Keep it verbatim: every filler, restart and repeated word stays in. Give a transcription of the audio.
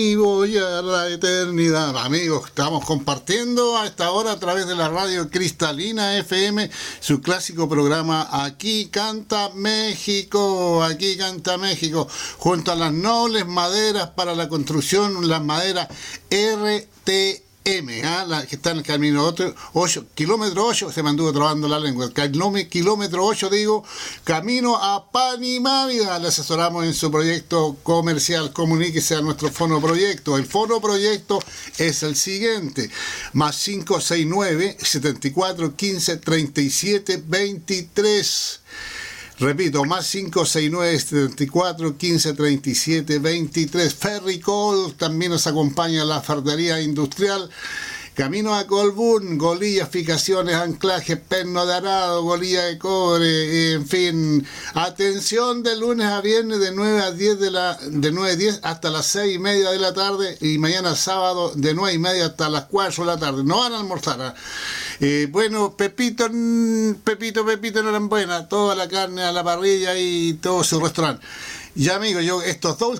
Y voy a la eternidad. Amigos, estamos compartiendo a esta hora a través de la radio Cristalina F M su clásico programa Aquí Canta México, Aquí Canta México, junto a las nobles maderas para la construcción, las maderas R T M, ¿ah? La que está en el camino ocho, kilómetro ocho, se me anduvo trabando la lengua, el kilómetro ocho digo, camino a Panimávida. Le asesoramos en su proyecto comercial. Comuníquese a nuestro fonoproyecto. El fonoproyecto es el siguiente: más cinco seis nueve, setenta y cuatro, quince, treinta y siete, veintitrés. Repito, más cinco seis nueve, setenta y cuatro, quince, treinta y siete, veintitrés. Ferricol también nos acompaña la fardería industrial. Camino a Colbún, golillas, fijaciones, anclajes, perno de arado, golilla de cobre, en fin. Atención de lunes a viernes de nueve a diez de la de nueve a diez hasta las seis y media de la tarde, y mañana sábado de nueve y media hasta las cuatro de la tarde. No van a almorzar. Eh, bueno, Pepito, Pepito, Pepito no eran buenas, toda la carne a la parrilla y todo su restaurante. Ya amigos, yo estos dos